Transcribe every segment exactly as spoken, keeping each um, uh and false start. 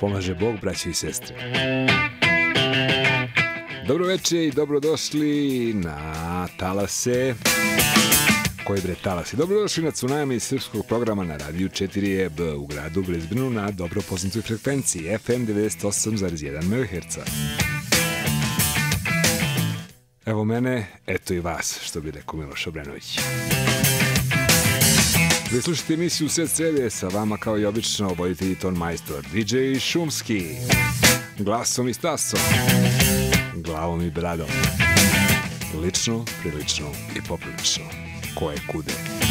pomaže Bog, braće i sestre. Dobro večer i dobrodošli na Talase. Koji bre Talasi? Dobrodošli na Tsunami srpskog programa na radiju četiri E B u gradu Brisbaneu na dobro poznatoj frekvenciji F M devedeset osam zarez jedan megaherca. Evo mene, eto i vas, što bi rekao Miloš Obrenović. Vi slušate emisiju Sred srede, sa vama kao i obično voditelj ton majstor D J Šumski, glasom i stasom, glavom i bradom, lično, prilično i poprilično, koje kude.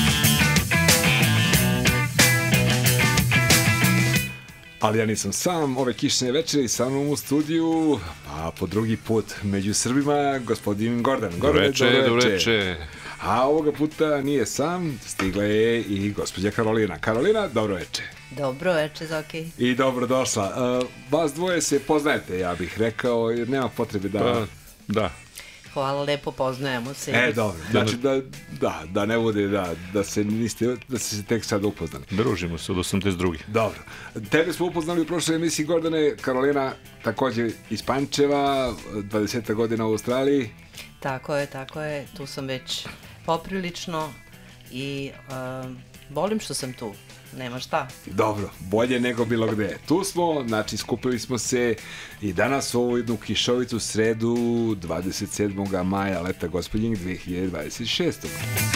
Ali ja nisam sam, ove kišne večeri sa mnom u studiju, a po drugi put među Srbima, gospodin Gordan. Dobreče, dobreče. A ovoga puta nije sam, stigla je i gospođa Karolina. Karolina, dobro veče. Dobro veče, Zoki. I dobrodošla. Uh, vas dvoje se poznajete, ja bih rekao, jer nema potrebe da... Pa, da. Hvala, lepo poznajemo se. E, dobro, znači da, da, da ne bude da, da se niste, da ste se tek sad upoznali. Družimo se od osamdeset druge. Dobro. Tebe smo upoznali u prošloj emisiji, Gordane. Karolina, također iz Pančeva, dvadeseta godina u Australiji. Tako je, tako je. Tu sam već poprilično i uh, volim što sam tu. Nema šta. Dobro, bolje nego bilo gde. Tu smo, znači skupili smo se i danas u ovu jednu kišovitu sredu dvadeset sedmog maja leta gospodnjeg dve hiljade dvadeset šeste.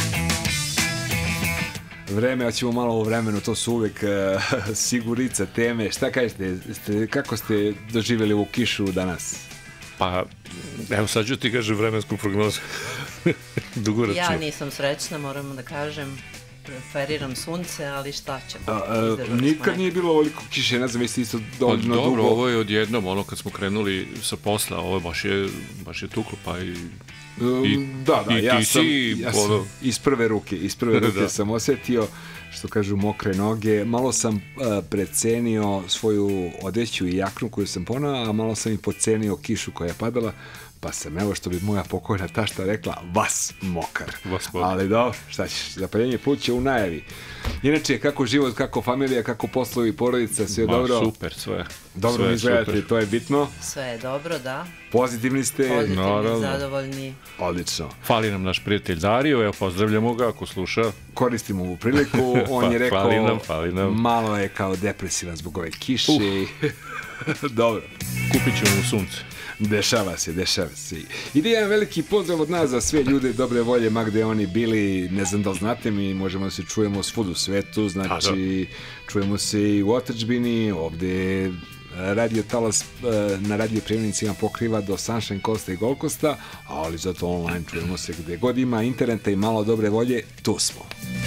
Vreme, hoćemo malo o vremenu, to su uvek uh, sigurica teme. Šta kažete, ste, kako ste doživjeli ovu kišu danas? Pa, evo sad ću ti kažem vremensku prognozu. Dugoročno. Ja nisam srećna, moramo da kažem. Preferiram sunce, ali šta ćemo? A, a, nikad nije bilo ovoliko kiše, ne znam, jeste isto dovoljno dugo. Dobro, dugo. ovo je odjednom, ono kad smo krenuli sa posla, ovo baš je, baš je tuklo, pa i... I, da, da, i ja, ti sam, si, ja sam iz prve ruke, iz prve ruke da. sam osjetio, što kažu, mokre noge. Malo sam uh, precenio svoju odeću i jaknu koju sam ponao, a malo sam i pocenio kišu koja je padala, pa sam, evo što bi moja pokojna tašta rekla, vas mokar. Vas mokar. Ali dobro, šta ćeš, zapaljenje pluća u najavi. Inače, kako život, kako familija, kako poslovi, porodica, sve je Ma, dobro? Super, sve. Dobro sve izgledate, super. to je bitno. Sve je dobro, da. Pozitivni ste. Pozitivni, naravno. zadovoljni. Odlično. Fali nam naš prijatelj Dario, evo pozdravljamo ga ako sluša. Koristimo ovu priliku, on je rekao, fali nam, fali nam. malo je kao depresivan zbog ove kiše. Uh. Dobro. Kupit ćemo mu sunce. Dešava se, dešava se. Ide jedan veliki pozdrav od nas za sve ljude dobre volje, ma gde oni bili, ne znam da li znate, mi možemo da se čujemo svud u svetu, znači čujemo se i u otadžbini, ovde Radio Talas na radio prijemnicima pokriva do Sunshine Costa i Gold Costa, ali zato online čujemo se gde god ima interneta i malo dobre volje, tu smo.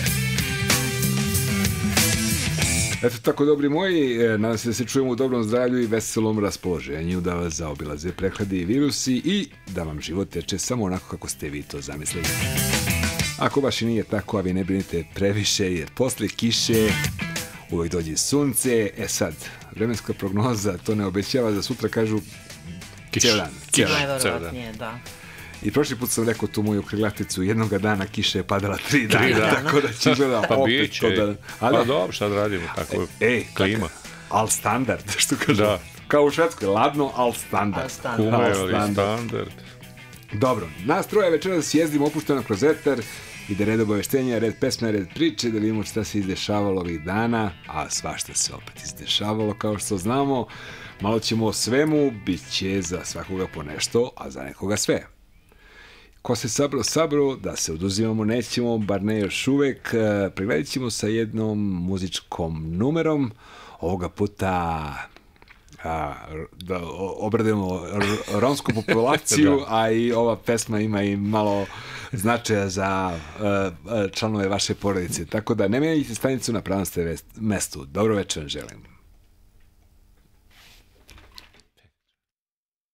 Eto tako, dobri moji, nadam se da se čujemo u dobrom zdravlju i veselom raspoloženju, da vas zaobilaze prehlade i virusi i da vam život teče samo onako kako ste vi to zamislili. Ako baš i nije tako, a vi ne brinite previše, jer posle kiše uvek dođe sunce. E sad, vremenska prognoza to ne obećava, za sutra kažu cijel dan. Najverovatnije, da. I prošli put sam rekao tu moju krilaticu, jednoga dana kiše je padala tri dana, tri dana. Tako da će gleda pa opet biće, to da... Ali, pa dobro, šta da radimo, tako e, ej, klima. Al standard, što kažu. Da. Kao u Švedskoj, ladno, al standard. Al standard. Kume, ali standard. Dobro, nas troje večeras jezdimo opušteno kroz eter, ide red obaveštenja, red pesme, red priče, da vidimo šta se izdešavalo ovih dana, a svašta se opet izdešavalo, kao što znamo. Malo ćemo o svemu, bit će za svakoga po nešto, a za nekoga sve. Ko se sabro, sabro, da se oduzimamo nećemo, bar ne još uvek. Pregledit ćemo sa jednom muzičkom numerom, ovoga puta a, da obradimo romsku populaciju, a i ova pesma ima i malo značaja za uh, članove vaše porodice. Tako da ne menjajte stanicu, na pravom ste mestu. Dobro večer želim.